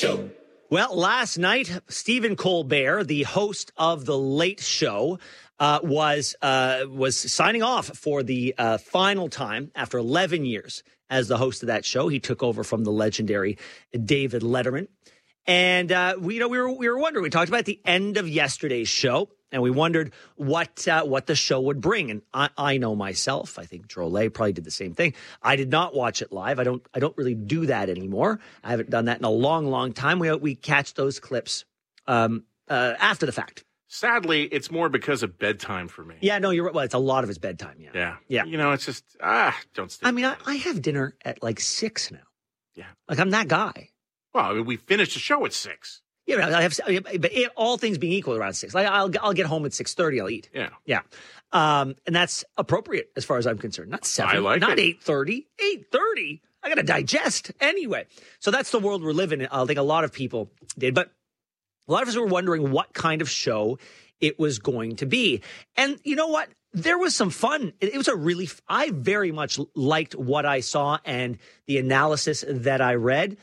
Show. Well, last night, Stephen Colbert, the host of The Late Show, was signing off for the final time after 11 years as the host of that show. He took over from the legendary David Letterman. And, we were wondering, we talked about at the end of yesterday's show, and we wondered what the show would bring. And I know myself, I think Drolet probably did the same thing. I did not watch it live. I don't really do that anymore. I haven't done that in a long, long time. We catch those clips after the fact. Sadly, it's more because of bedtime for me. Yeah, no, you're right. Well, it's a lot of his bedtime. Yeah. You know, it's just, don't stay. I mean, I have dinner at like 6 now. Yeah. Like, I'm that guy. Well, I mean, we finished the show at 6. Yeah, but all things being equal, around 6. Like, I'll get home at 6:30. I'll eat. Yeah. And that's appropriate as far as I'm concerned. Not 7. I like not it. 8:30. 8:30. I got to digest anyway. So that's the world we're living in. I think a lot of people did, but a lot of us were wondering what kind of show it was going to be. And you know what? There was some fun. It was I very much liked what I saw and the analysis that I read.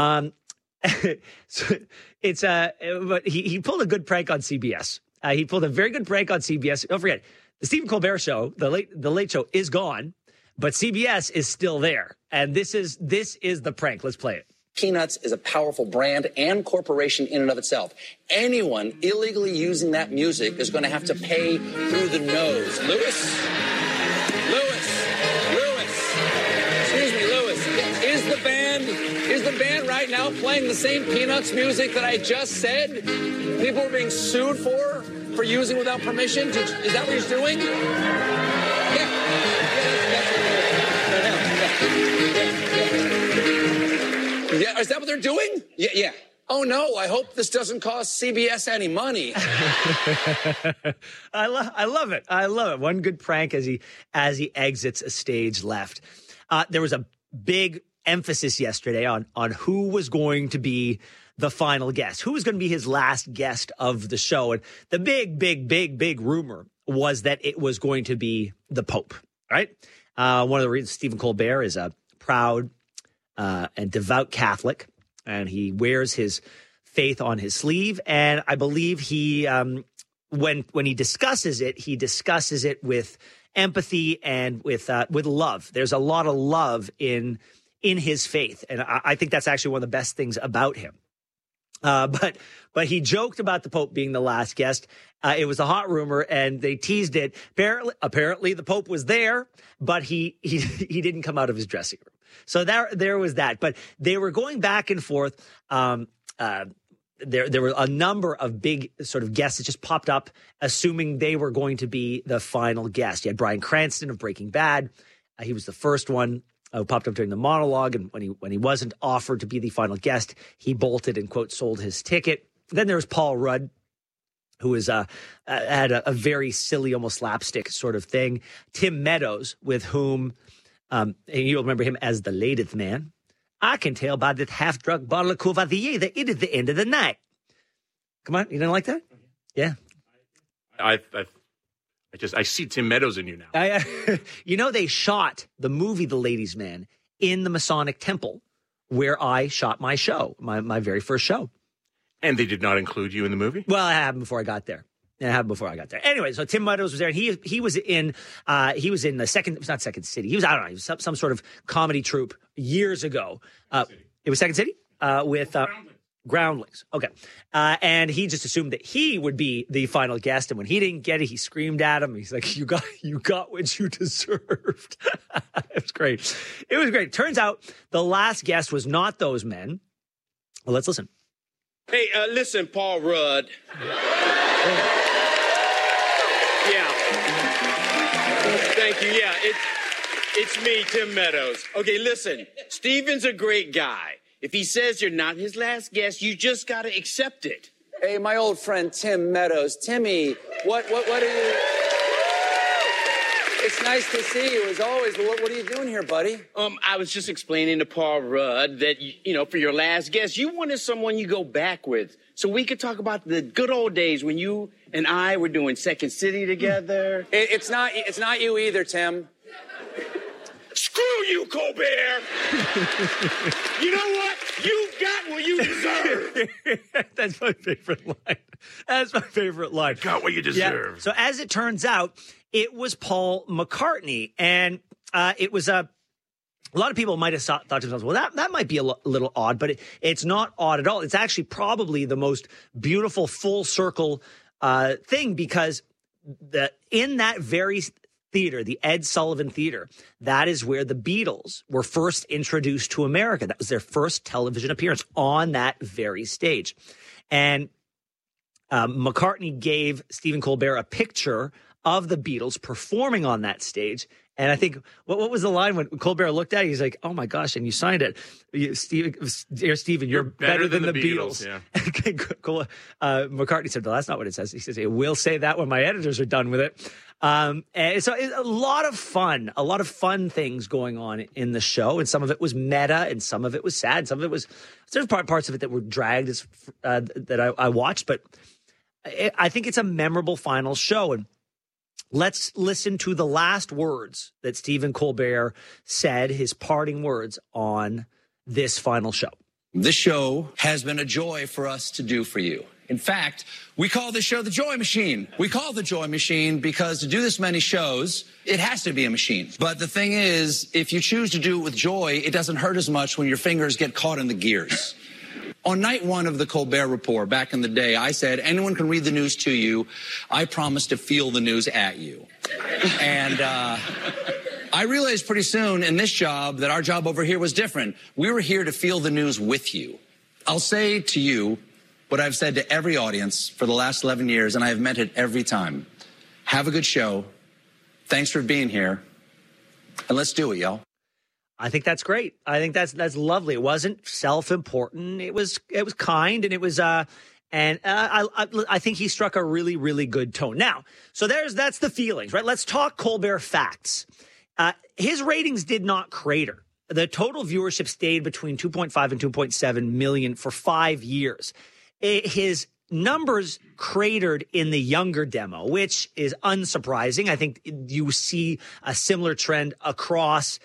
So but he pulled a good prank on CBS. He pulled a very good prank on CBS. Don't forget, the Stephen Colbert Show, the Late Show, is gone, but CBS is still there. And this is the prank. Let's play it. Peanuts is a powerful brand and corporation in and of itself. Anyone illegally using that music is going to have to pay through the nose. Lewis. Excuse me, Lewis. Is the band right now playing the same Peanuts music that I just said? People are being sued for using without permission. Is that what he's doing? Yeah, is that what they're doing? Yeah. Oh, no, I hope this doesn't cost CBS any money. I love it. I love it. One good prank as he exits a stage left. There was a big emphasis yesterday on who was going to be the final guest, who was going to be his last guest of the show. And the big rumor was that it was going to be the Pope, right? One of the reasons Stephen Colbert is a proud and devout Catholic, and he wears his faith on his sleeve. And I believe he, when he discusses it with empathy and with love. There's a lot of love in his faith, and I think that's actually one of the best things about him. But he joked about the Pope being the last guest. It was a hot rumor, and they teased it. Apparently, the Pope was there, but he didn't come out of his dressing room. So there was that. But they were going back and forth. There were a number of big sort of guests that just popped up, assuming they were going to be the final guest. You had Bryan Cranston of Breaking Bad. He was the first one who popped up during the monologue, and when he wasn't offered to be the final guest, he bolted and, quote, sold his ticket. Then there was Paul Rudd, who was had a very silly, almost slapstick sort of thing. Tim Meadows, with whom and you'll remember him as the Ladith Man. I can tell by that half-drunk bottle of Courvoisier that it is the end of the night. Come on, you didn't like that? Yeah. I see Tim Meadows in you now. They shot the movie The Ladies' Man in the Masonic Temple where I shot my show, my very first show. And they did not include you in the movie? Well, it happened before I got there. Anyway, so Tim Meadows was there, and he was in the Second City. He was some sort of comedy troupe years ago. It was Second City with Groundlings. Okay. And he just assumed that he would be the final guest. And when he didn't get it, he screamed at him. He's like, you got what you deserved. It was great. It was great. Turns out the last guest was not those men. Well, let's listen. Hey, listen, Paul Rudd. Yeah. Thank you. Yeah, it's me, Tim Meadows. Okay, listen, Stephen's a great guy. If he says you're not his last guest, you just got to accept it. Hey, my old friend Tim Meadows. Timmy, what are you... It's nice to see you, as always. What are you doing here, buddy? I was just explaining to Paul Rudd that, for your last guest, you wanted someone you go back with. So we could talk about the good old days when you and I were doing Second City together. It's not you either, Tim. Screw you, Colbert! You know what? You got what you deserve. That's my favorite line. That's my favorite line. Got what you deserve. Yeah. So as it turns out, it was Paul McCartney, and it was a lot of people might have thought to themselves, well, that might be a little odd, but it's not odd at all. It's actually probably the most beautiful full circle thing, because in that very theater, the Ed Sullivan Theater, that is where the Beatles were first introduced to America. That was their first television appearance on that very stage. And McCartney gave Stephen Colbert a picture of the Beatles performing on that stage. And I think, what was the line when Colbert looked at it? He's like, oh my gosh, and you signed it. Dear Stephen, you're better than the Beatles. Yeah. McCartney said, well, that's not what it says. He says, we'll say that when my editors are done with it. And so it's a lot of fun things going on in the show. And some of it was meta and some of it was sad. Some of it was, there's parts of it that were dragged that I watched, but I think it's a memorable final show. And let's listen to the last words that Stephen Colbert said, his parting words on this final show. This show has been a joy for us to do for you. In fact, we call this show the Joy Machine. We call it the Joy Machine because to do this many shows, it has to be a machine. But the thing is, if you choose to do it with joy, it doesn't hurt as much when your fingers get caught in the gears. On night one of the Colbert Report back in the day, I said, anyone can read the news to you. I promise to feel the news at you. And I realized pretty soon in this job that our job over here was different. We were here to feel the news with you. I'll say to you what I've said to every audience for the last 11 years, and I have meant it every time. Have a good show. Thanks for being here. And let's do it, y'all. I think that's great. I think that's lovely. It wasn't self-important. It was kind, and it was I think he struck a really, really good tone. Now, so that's the feelings, right? Let's talk Colbert facts. His ratings did not crater. The total viewership stayed between 2.5 and 2.7 million for 5 years. His numbers cratered in the younger demo, which is unsurprising. I think you see a similar trend across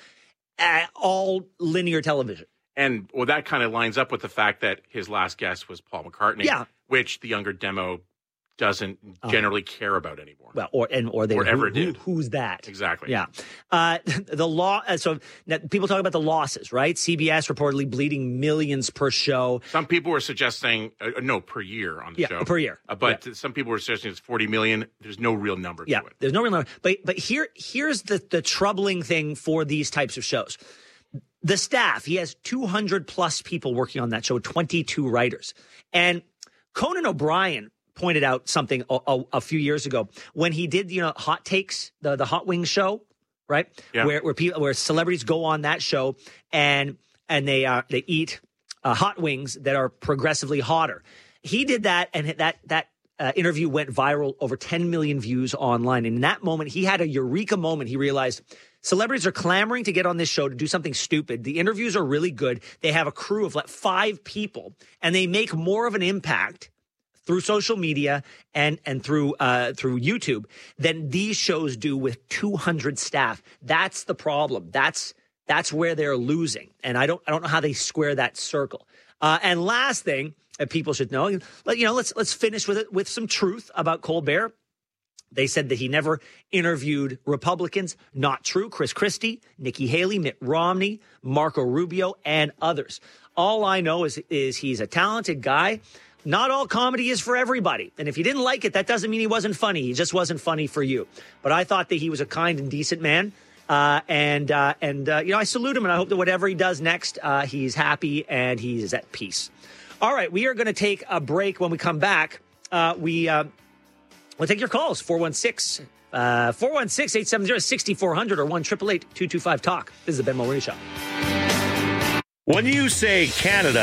all linear television. And, well, that kind of lines up with the fact that his last guest was Paul McCartney, which the younger demo doesn't generally care about anymore. Well, or they ever did. Who's that? Exactly. Yeah. The law. So now people talk about the losses, right? CBS reportedly bleeding millions per show. Some people were suggesting per year on the show. Per year. But some people were suggesting it's 40 million. There's no real number to it. There's no real number. But here's the troubling thing for these types of shows. The staff, he has 200 plus people working on that show, 22 writers. And Conan O'Brien pointed out something a few years ago when he did, Hot Takes, the Hot Wings show, right? Yeah. Where celebrities go on that show and they eat hot wings that are progressively hotter. He did that, and that interview went viral, over 10 million views online. And in that moment, he had a eureka moment. He realized celebrities are clamoring to get on this show to do something stupid. The interviews are really good. They have a crew of 5 people, and they make more of an impact through social media and through YouTube than these shows do with 200 staff. That's the problem. That's where they're losing. And I don't know how they square that circle. And last thing that people should know, let's finish with some truth about Colbert. They said that he never interviewed Republicans. Not true. Chris Christie, Nikki Haley, Mitt Romney, Marco Rubio, and others. All I know is he's a talented guy. Not all comedy is for everybody. And if you didn't like it, that doesn't mean he wasn't funny. He just wasn't funny for you. But I thought that he was a kind and decent man. And I salute him, and I hope that whatever he does next, he's happy and he's at peace. All right, we are going to take a break. When we come back, we'll take your calls, 416-870-6400 or 1-888-225-TALK. This is the Ben Mulroney Show. When you say Canada,